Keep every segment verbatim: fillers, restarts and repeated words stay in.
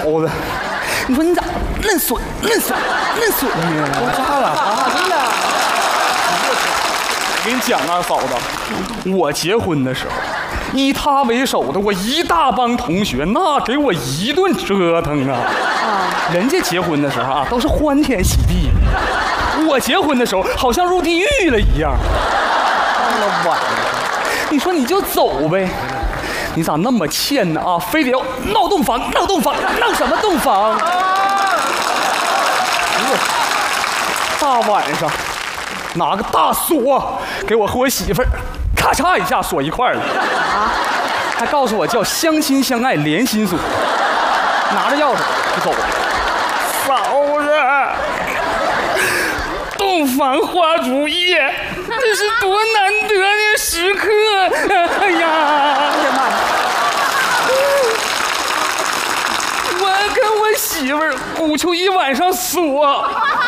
子，你说你咋嫩损嫩损嫩损呢？ 我咋了？ 咋的了？我跟你讲啊，嫂子，我结婚的时候，以他为首的我一大帮同学，那给我一顿折腾啊！啊，人家结婚的时候啊，都是欢天喜地的，我结婚的时候好像入地狱了一样。到了晚上，你说你就走呗。你咋那么欠呢啊？非得要闹洞房，闹洞房，闹什么洞房？大晚上拿个大锁给我和我媳妇儿，咔嚓一下锁一块儿了啊！还告诉我叫相亲相爱连心锁，拿着钥匙就走了。嫂子，洞房花烛夜，这是多难得的时刻！哎呀，哎呀妈呀！我跟我媳妇儿鼓秋一晚上锁，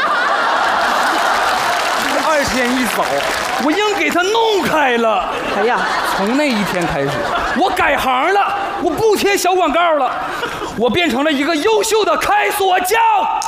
二天一早，我硬给她弄开了。哎呀，从那一天开始，我改行了，我不贴小广告了，我变成了一个优秀的开锁匠。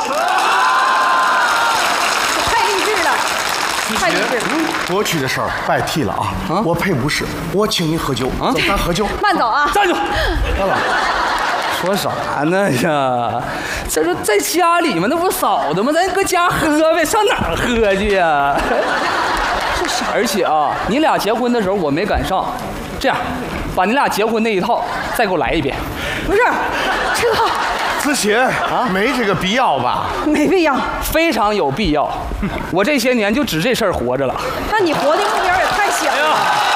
太励志了，太励志了。 过去的事儿别提了啊！啊我配不是，我请你喝酒，啊、走，咱喝酒。 慢走啊！ 站住！来了。说啥呢呀？这是在家里嘛，那不是嫂子吗？咱搁家喝呗，上哪儿喝去呀？这是，而且啊，你俩结婚的时候我没赶上，这样，把你俩结婚那一套再给我来一遍。 不是，这个子欣啊，没这个必要吧？ 没必要， 非常有必要。我这些年就指这事儿活着了。 那你活的目标也太小了。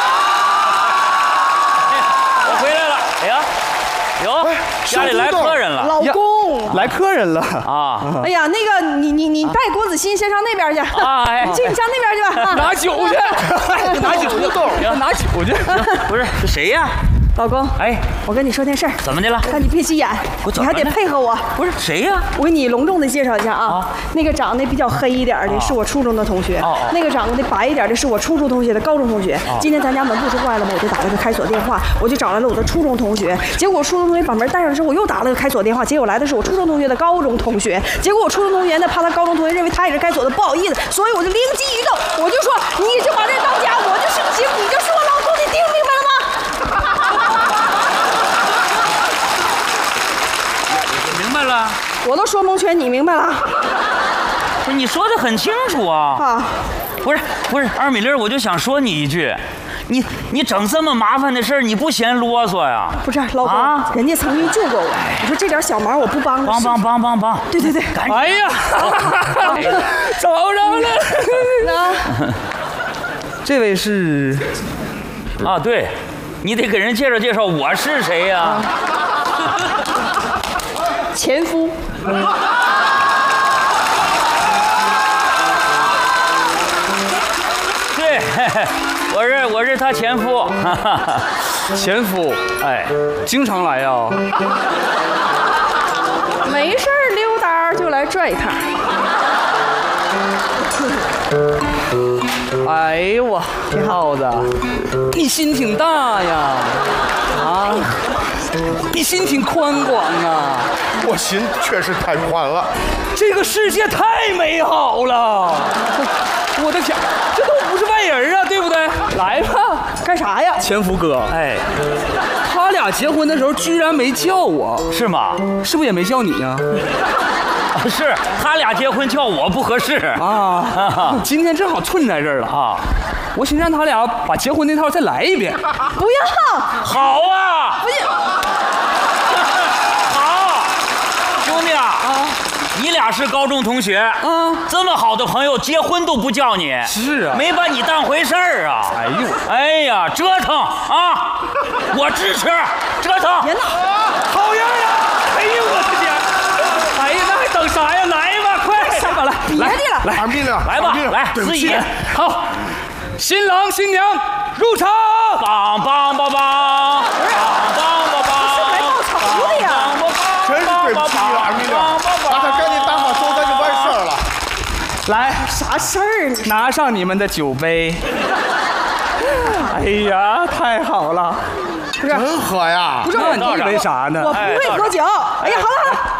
我回来了，哎呀。哟，家里来客人了， 老公来客人了啊！ 哎呀，那个你你你带郭子欣先上那边去， 啊，哎， 你去你上那边去吧， 拿酒去，拿酒去，拿酒去。 不是，是谁呀？ 老公， 哎， 我跟你说件事儿， 怎么的了？ 但你别急眼，你还得配合我。 不是谁呀？ 我给你隆重的介绍一下啊，那个长得比较黑一点的是我初中的同学，那个长得白一点的是我初中同学的高中同学。今天咱家门不是坏了吗？我就打了个开锁电话，我就找来了我的初中同学。结果我初中同学把门带上之后，我又打了个开锁电话，结果来的是我初中同学的高中同学。结果我初中同学呢，怕他高中同学认为他也是开锁的，不好意思，所以我就灵机一动，我就说你就把这当家，我就姓邢，你就是我老公，你听明白了吗？ 明白了， 我都说蒙圈，你明白了？ 不是，你说的很清楚啊。 啊， 不是不是，二米粒，我就想说你一句，你你整这么麻烦的事儿，你不嫌啰嗦呀？ 不是，老公，啊、人家曾经救过我，你说这点小忙我不帮， 帮帮帮帮帮！ 对对对， 赶紧！ 哎呀，找着了！ 啊， 这位是啊，对，你得给人介绍介绍我是谁呀、啊？ 前夫。嗯对，我是我是他前夫， 前夫，哎，经常来呀、啊？ 没事儿溜达就来转一趟。 哎呦我，铁耗子，你心挺大呀，啊，你心挺宽广啊。 我心确实太宽了， 这个世界太美好了。我的天，这都不是外人啊，对不对？来吧， 干啥呀？ 前夫哥， 哎， 他俩结婚的时候居然没叫我， 是吗？ 是不是也没叫你呀、 啊？是他俩结婚叫我不合适啊。今天正好寸在这儿了啊，我寻思让他俩把结婚那套再来一遍。 不要， 好啊， 不要， 好，兄弟啊啊！你俩是高中同学啊，这么好的朋友，结婚都不叫你， 是啊， 没把你当回事儿啊！ 哎呦， 哎呀，折腾啊！我支持，折腾！ 别闹， 好样的！哎呦我的天！哎呀，那还等啥呀？来吧，快！ 下吧，来，别的了， 二米了， 来吧，来，司仪， 好，新郎新娘入场！ 梆梆梆梆，梆梆梆梆， 是来报仇的呀！ 真是对不起二米了，把他赶紧打发走，咱就完事儿了。 来， 啥事儿呢？ 拿上你们的酒杯。哎呀，太好了！ 不是真喝呀？ 不是，你以为啥呢？ 我不会喝酒。哎呀，好了好了。